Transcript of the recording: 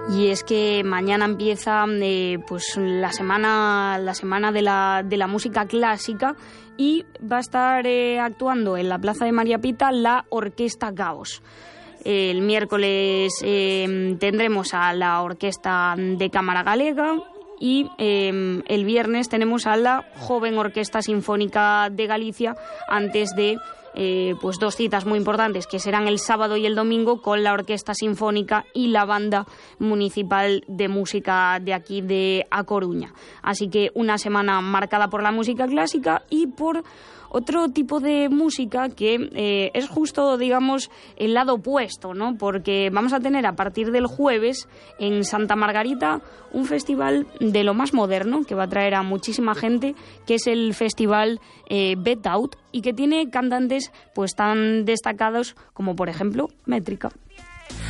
Y es que mañana empieza pues la semana de la música clásica y va a estar actuando en la Plaza de María Pita la Orquesta Caos. El miércoles tendremos a la Orquesta de Cámara Galega y el viernes tenemos a la Joven Orquesta Sinfónica de Galicia, antes de pues dos citas muy importantes que serán el sábado y el domingo con la Orquesta Sinfónica y la Banda Municipal de Música de aquí de A Coruña. Así que una semana marcada por la música clásica y por otro tipo de música que es justo, digamos, el lado opuesto, ¿no? Porque vamos a tener a partir del jueves en Santa Margarita un festival de lo más moderno que va a traer a muchísima gente, que es el festival Bet Out, y que tiene cantantes pues tan destacados como, por ejemplo, Métrica.